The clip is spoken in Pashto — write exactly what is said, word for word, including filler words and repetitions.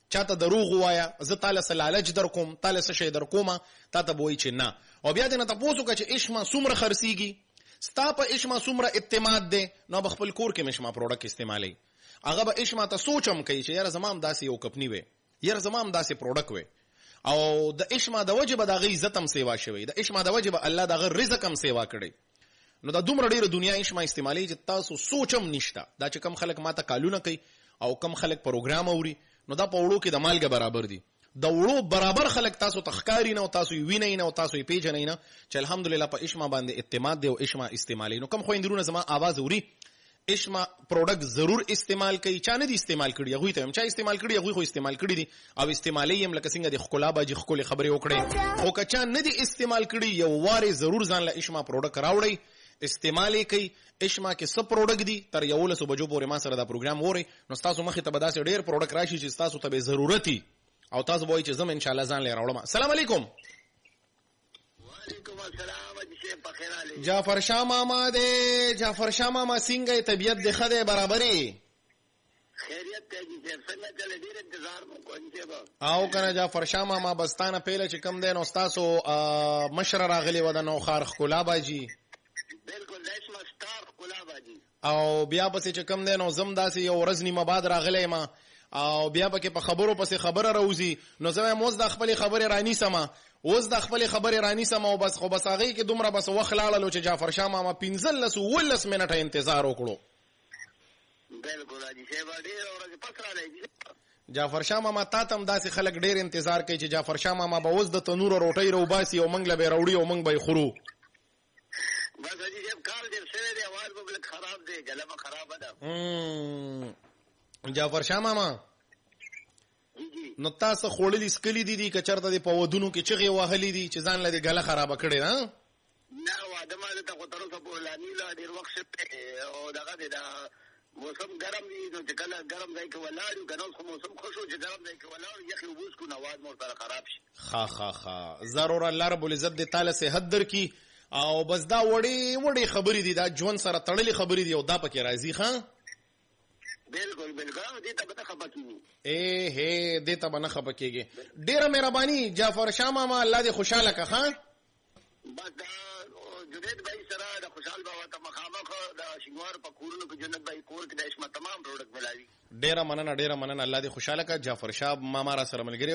چاته دروغ وایا، زه تعالی سلالج در کوم، تعالی سشي در کومه، تا ته وای چې نه. او بیا دې نه تاسو کا چې اشما څومره خرسيږي، ستا په اشما څومره اعتماد دی، نو بخپل کور کې مشما پروډکټ استعمالي. هغه به اشما ته سوچم کوي چې یاره زمام داسې یو کمپنی وي، یاره زمام داسې پروډکټ وي، او د اشما د وجه به د غي عزت هم سیوا شوی، د اشما د وجه به الله د غ رزق هم سیوا کړي. نو دا دومره ډیره دنیا اشما استعمالي چې تاسو سوچم نشته. دا چې کم خلک ماته کالونه کوي او کم خلک پروګرام اوري، نو دا په وړو کې د مالګه برابر دي. د وړو برابر خلک تاسو تخکاری نه او تاسو یې وینئ نه او تاسو یې پیژنئ نه چې الحمدلله په اشما باندې اعتماد دی او اشما استعمالي. نو کم خویندرونه زما आवाज اوري اشما پروډکټ ضرور استعمال کوي. چا نه دي استعمال کړي، هغوی ته هم چا استعمال کړي، هغوی خو استعمال کړي دي او استعمالي هم لکه څنګه د ښکلا باجي ښکلې خبرې وکړې. خو که چا نه دي استعمال کړي، یو وارې ضرور ځان له اشما پروډکټ راوړئ، استعمالي کوي. اشما کې څه پروډکټ دي تر یولسو بجو پورې ما سره دا پروګرام ووري، نو ستاسو مخې ته به داسې ډېر پروډکټ راشي چې ستاسو ته به ضرورت وي او تاسو به وایئ چې زه م انشاءالله ځان لی راوړم. السلام علیکم. وعلیکم السلام. جعفر شاه ماما دی. جعفر شاه ماما څنګه طبیعت دی؟ ښه دی؟ برابرې خیریت دی جی صاحب، څنګه چلې؟ ډېر انتظار مو کوم چې او کنه جعفر شاه ماما بستانه پیله چې کم دی نو ستاسو مشره راغلی و د نوښار ښکلا باجي. بالکل داسما ستار ښکلا باجي. او بیا پسې چې کم دی نو زم داسې یو ورځ نیمه بعد راغلی ما او بیا پکې په خبرو پسې خبره راوځي، نو زه وایم اوس د خپلې خبرې رانیسمه، اوس د خپلې خبرې رانیسمه او بس. خو بس هغې کې دومره بس وخت لاړلو چې جعفر شاه ماما پنځلس اوولس منټه انتظار وکړو. بالکل حاجي صاحب ډېره ورځې پس راغلی. جعفر شاه ماما تا ته هم داسې خلک ډېر انتظار کوي چې جعفر شاه ماما به اوس د تنوره روټۍ راوباسي او موږ له به یې راوړي او موږ به یې خورو. بس حاجي صاحب کار ډېر شوی دی، اواز به لږ خراب دی، ګله به خرابه ده. جعفر شاه ماما نو تاسو خوړلي سکلي دي دي که چېرته دې په ودونو کې چغې وهلي دي چې ځان له دې ګله خرابه کړې ده؟ نه واده ماده ته خو تر اوسه پورې لا نیله ډېر وخت شوی او دغه دی دا موسم ګرم دی، نو چې کله ګرم ځای کې ولاړ یو، که نه اوس خو موسم ښه شو چې ګرم ځای کې ولاړ یخې اوبه وڅښو نو اواز مو ورسره خراب شي. ښه ښه ښه ضرور الله رب العزت دې تاله صحت درکړي او بس دا وړې وړې خبرې دي، دا ژوند سره تړلې خبرې دي او دا پکې راځي. ښه بالکل بالکل دې ته به نه خفه کېږي. اے هې دې ته به نه خفه کېږي. ډېره مهرباني جعفر شاه ماما، الله دې خوشحاله که. ښه بس دا جنید بھائی سره د خوشحال بابا ته مخامخ د شینوار په کورونو کې جنید بھائی کور کې د اشما تمام پروډکټ ملاوي. ډېره مننه ډېره مننه، الله دې خوشحاله که. جعفر شاه ماما را سره ملګری